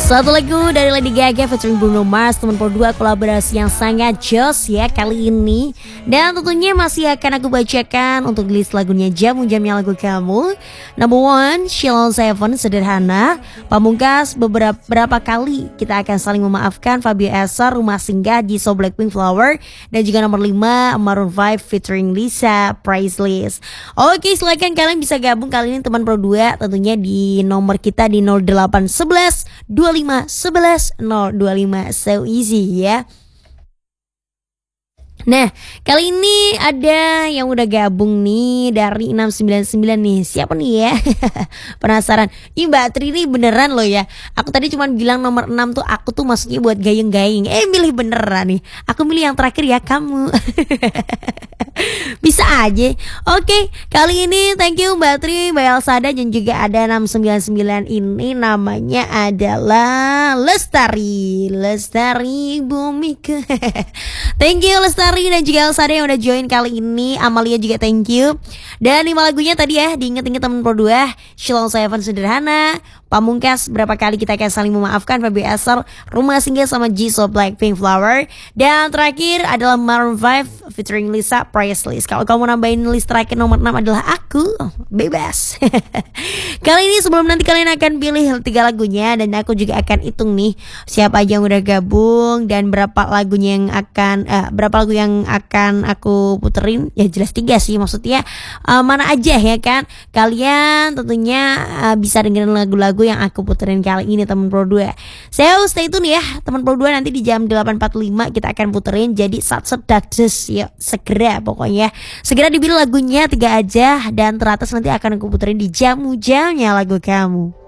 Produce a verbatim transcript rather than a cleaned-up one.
Satu lagu dari Lady Gaga featuring Bruno Mars, teman pro dua, kolaborasi yang sangat joss ya kali ini. Dan tentunya masih akan aku bacakan untuk list lagunya Jamu-Jamnya lagu kamu. Number one, Sheila Seven, Sederhana. Pamungkas, beberapa berapa kali kita akan saling memaafkan, Fabio Esser, Rumah Singgah, Jisoo, Blackpink, Flower. Dan juga nomor lima, Maroon five featuring Lisa, Priceless. Oke, silakan kalian bisa gabung kali ini teman pro dua tentunya di nomor kita di nol delapan satu satu dua lima sebelas nol dua lima. So easy ya. Nah, kali ini ada yang udah gabung nih dari enam sembilan sembilan nih. Siapa nih ya? Penasaran? Ih, Mbak Tri ini beneran loh ya. Aku tadi cuma bilang nomor enam tuh aku tuh maksudnya buat gayeng-gayeng. Eh, milih beneran nih. Aku milih yang terakhir ya, kamu. Bisa aja. Oke, kali ini thank you Mbak Tri, Mbak Elsada, dan juga ada enam sembilan sembilan ini namanya adalah Lestari. Lestari Bumika. Thank you Lestari dan juga Elsada yang udah join kali ini. Amalia juga thank you. Dan lima lagunya tadi ya, diinget-inget temen pro dua, Sheila Seven, Sederhana. Pamungkas, berapa kali kita akan saling memaafkan, Fabio Esser, Rumah Singgah sama Jisoo, Blackpink, Flower. Dan terakhir adalah Maroon five featuring Lisa, Priceless. Kalau kamu nambahin list terakhir nomor enam adalah aku, bebas. Kali ini sebelum nanti kalian akan pilih tiga lagunya, dan aku juga akan hitung nih siapa aja yang udah gabung dan berapa lagunya yang akan uh, berapa lagu yang akan aku puterin. Ya jelas tiga sih, maksudnya uh, mana aja ya kan. Kalian tentunya uh, bisa dengerin lagu-lagu yang aku puterin kali ini teman pro dua. So stay tune ya teman pro dua, nanti di jam delapan empat puluh lima kita akan puterin. Jadi saat sedakses ya, segera pokoknya segera dipilih lagunya tiga aja, dan teratas nanti akan aku puterin di Jamu-Jamnya lagu kamu.